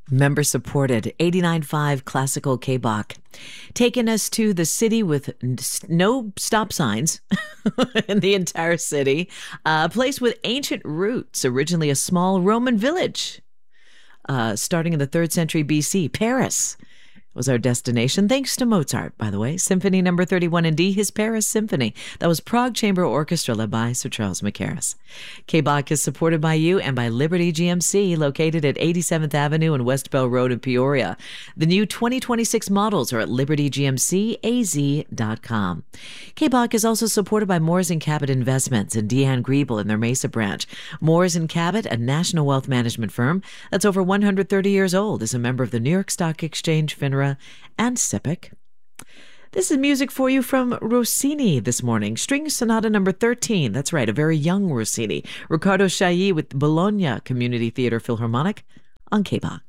Member supported 89.5 Classical K-Bach. Taking us to the city with no stop signs in the entire city. A place with ancient roots, originally a small Roman village. Starting in the 3rd century BC, Paris was our destination, thanks to Mozart, by the way. Symphony number 31 in D, his Paris Symphony. That was Prague Chamber Orchestra led by Sir Charles Mackerras. K-Bach is supported by you and by Liberty GMC, located at 87th Avenue and West Bell Road in Peoria. The new 2026 models are at libertygmcaz.com. K-Bach is also supported by Moores & Cabot Investments and Deanne Griebel in their Mesa branch. Moores & Cabot, a national wealth management firm that's over 130 years old, is a member of the New York Stock Exchange, FINRA, and SIPC. This is music for you from Rossini this morning. String Sonata number 13. That's right, a very young Rossini. Riccardo Chailly with Bologna Community Theater Philharmonic on K-Bach.